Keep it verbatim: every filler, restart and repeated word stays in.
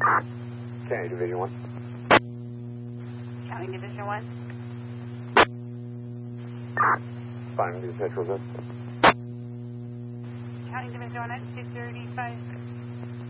County Division one. County Division one. Finding these central zone. County Division one at two thirty-five.